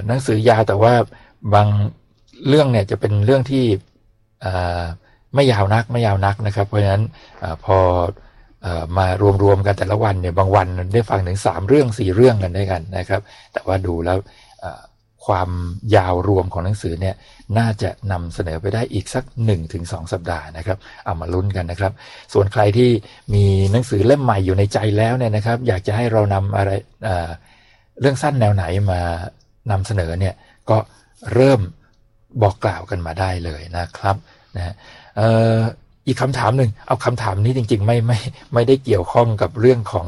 หนังสือยาวแต่ว่าบางเรื่องเนี่ยจะเป็นเรื่องที่ไม่ยาวนักนะครับเพราะฉะนั้นพอมารวมกันแต่ละวันเนี่ยบางวันได้ฟังถึง3เรื่อง4เรื่องกันด้วยกันนะครับแต่ว่าดูแล้วความยาวรวมของหนังสือเนี่ยน่าจะนำเสนอไปได้อีกสัก 1-2 สัปดาห์นะครับเอามาลุ้นกันนะครับส่วนใครที่มีหนังสือเล่มใหม่อยู่ในใจแล้วเนี่ยนะครับอยากจะให้เรานำอะไรเรื่องสั้นแนวไหนมานำเสนอเนี่ยก็เริ่มบอกกล่าวกันมาได้เลยนะครับนะอีกคำถามหนึ่งเอาคำถามนี้จริงๆไม่ได้เกี่ยวข้องกับเรื่องของ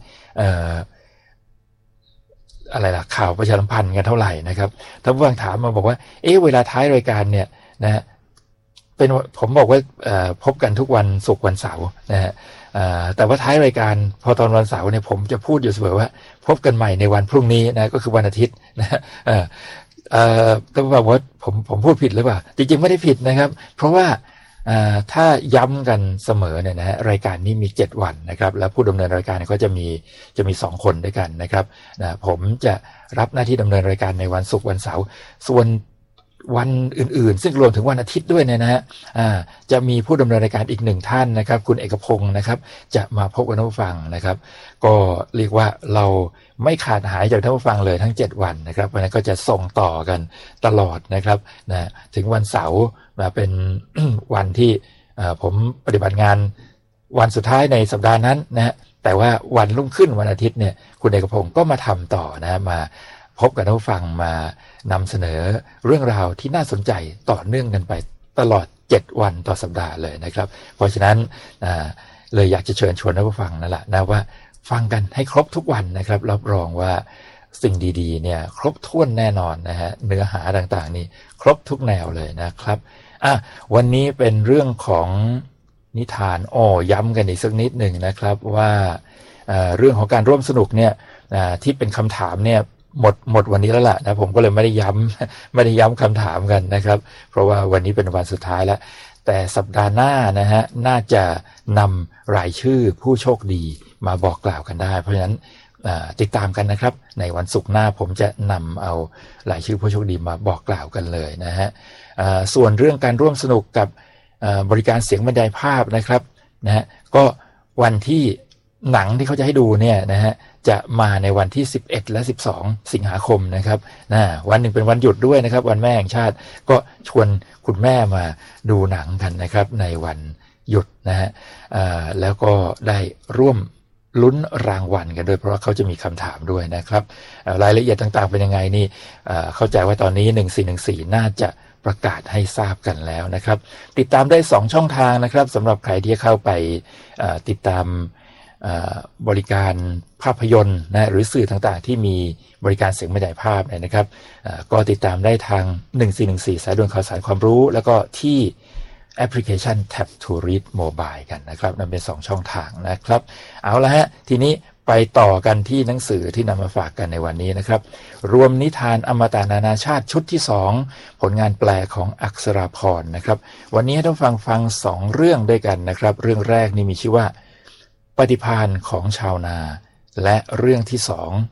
อะไรล่ะข่าวประชาสัมพันธ์กันเท่าไหร่นะครับท่านผู้ฟังถามมาบอกว่าเวลาท้ายรายการเนี่ยนะเป็นผมบอกว่าพบกันทุกวันศุกร์วันเสาร์นะฮะแต่ว่าท้ายรายการพอตอนวันเสาร์เนี่ยผมจะพูดอยู่เสมอว่าพบกันใหม่ในวันพรุ่งนี้นะก็คือวันอาทิตย์นะต้องบอกว่าผมพูดผิดหรือเปล่าจริงๆไม่ได้ผิดนะครับเพราะว่าถ้าย้ำกันเสมอเนี่ยนะรายการนี้มี7วันนะครับแล้วผู้ดำเนินรายการก็จะมี2คนด้วยกันนะครับผมจะรับหน้าที่ดำเนินรายการในวันศุกร์วันเสาร์ส่วนวันอื่นๆซึ่งรวมถึงวันอาทิตย์ด้วยเนี่ยนะฮะจะมีผู้ดำเนินรายการอีก1ท่านนะครับคุณเอกพงศ์นะครับจะมาพบกับท่านผู้ฟังนะครับก็เรียกว่าเราไม่ขาดหายจากท่านผู้ฟังเลยทั้ง7วันนะครับเพราะนั้นก็จะส่งต่อกันตลอดนะครับนะถึงวันเสาร์มาเป็น วันที่ผมปฏิบัติงานวันสุดท้ายในสัปดาห์นั้นนะฮะแต่ว่าวันรุ่งขึ้นวันอาทิตย์เนี่ยคุณเอกพงศ์ก็มาทำต่อนะมาพบกับท่านผู้ฟังมานำเสนอเรื่องราวที่น่าสนใจต่อเนื่องกันไปตลอด7วันต่อสัปดาห์เลยนะครับเพราะฉะนั้นเลยอยากจะเชิญชวนท่านผู้ฟังนั่นแหละนะว่าฟังกันให้ครบทุกวันนะครับรับรองว่าสิ่งดีๆเนี่ยครบถ้วนแน่นอนนะฮะเนื้อหาต่างๆนี่ครบทุกแนวเลยนะครับวันนี้เป็นเรื่องของนิทานย้ำกันอีกสักนิดหนึ่งนะครับว่าเรื่องของการร่วมสนุกเนี่ยที่เป็นคำถามเนี่ยหมดวันนี้แล้วล่ะนะผมก็เลยไม่ได้ย้ำคำถามกันนะครับเพราะว่าวันนี้เป็นวันสุดท้ายแล้วแต่สัปดาห์หน้านะฮะน่าจะนำรายชื่อผู้โชคดีมาบอกกล่าวกันได้เพราะฉะนั้นติดตามกันนะครับในวันศุกร์หน้าผมจะนำเอารายชื่อผู้โชคดีมาบอกกล่าวกันเลยนะฮะส่วนเรื่องการร่วมสนุกกับบริการเสียงบรรยายภาพนะครับนะฮะก็วันที่หนังที่เขาจะให้ดูเนี่ยนะฮะจะมาในวันที่11และ12สิงหาคมนะครับวันหนึ่งเป็นวันหยุดด้วยนะครับวันแม่แห่งชาติก็ชวนคุณแม่มาดูหนังกันนะครับในวันหยุดนะฮะแล้วก็ได้ร่วมลุ้นรางวัลกันด้วยเพราะว่าเขาจะมีคำถามด้วยนะครับรายละเอียดต่างๆเป็นยังไงนี่เข้าใจว่าตอนนี้1414น่าจะประกาศให้ทราบกันแล้วนะครับติดตามได้2ช่องทางนะครับสำหรับใครที่เข้าไปติดตามบริการภาพยนตร์นะหรือสื่อต่างๆที่มีบริการเสียงบรรยายภาพนะครับก็ติดตามได้ทาง1414สายด่วนข่าวสารความรู้แล้วก็ที่แอปพลิเคชัน Tap to Read Mobile กันนะครับนั่นเป็น2ช่องทางนะครับเอาละฮะทีนี้ไปต่อกันที่หนังสือที่นำมาฝากกันในวันนี้นะครับรวมนิทานอมตะนานาชาติชุดที่2ผลงานแปลของอักษราพรนะครับวันนี้ให้ท่านฟัง2เรื่องด้วยกันนะครับเรื่องแรกนี่มีชื่อว่าปฏิภาณของชาวนาและเรื่องที่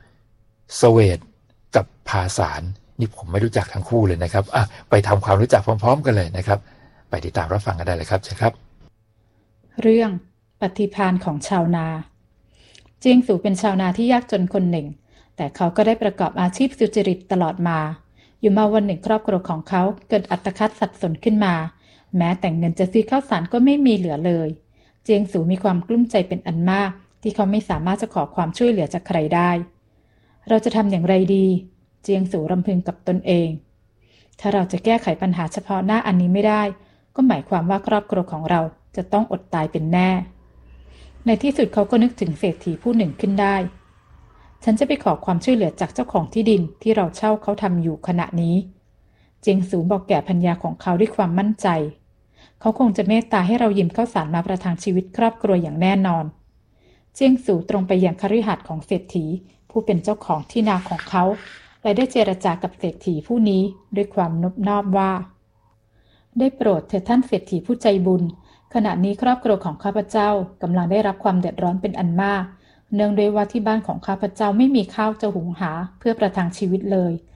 2เสวตกับภาสารนี่ผมไม่รู้จักทั้งคู่เลยนะครับไปทำความรู้จักพร้อมๆกันเลยนะครับไปติดตามรับฟังกันได้เลยครับเชิญครับเรื่องปฏิภาณของชาวนาเจียงสู่เป็นชาวนาที่ยากจนคนหนึ่งแต่เขาก็ได้ประกอบอาชีพสุจริตตลอดมาอยู่มาวันหนึ่งครอบครัวของเขาเกิดอัตคัดสับสนขึ้นมาแม้แต่เงินจะซื้อข้าวสารก็ไม่มีเหลือเลยเจียงสู่มีความกลุ้มใจเป็นอันมากที่เขาไม่สามารถจะขอความช่วยเหลือจากใครได้เราจะทำอย่างไรดีเจียงสู่รำพึงกับตนเองถ้าเราจะแก้ไขปัญหาเฉพาะหน้าอันนี้ไม่ได้ก็หมายความว่าครอบครัวของเราจะต้องอดตายเป็นแน่ในที่สุดเขาก็นึกถึงเศรษฐีผู้หนึ่งขึ้นได้ฉันจะไปขอความช่วยเหลือจากเจ้าของที่ดินที่เราเช่าเขาทำอยู่ขณะนี้เจียงสู่บอกแก่ภรรยาของเขาด้วยความมั่นใจเขาคงจะเมตตาให้เรายืมข้าวสารมาประทังชีวิตครอบครัวอย่างแน่นอนเจียงสู่ตรงไปยังคฤหาสน์ของเศรษฐีผู้เป็นเจ้าของที่นาของเขาและได้เจรจากับเศรษฐีผู้นี้ด้วยความนอบน้อมว่าได้โปรดเถิดท่านเศรษฐีผู้ใจบุญขณะนี้ครอบครัวของข้าพเจ้ากำลังได้รับความเดือดร้อนเป็นอันมากเนื่องด้วยว่าที่บ้านของข้าพเจ้าไม่มีข้าวจะหุงหาเพื่อประทังชีวิตเลย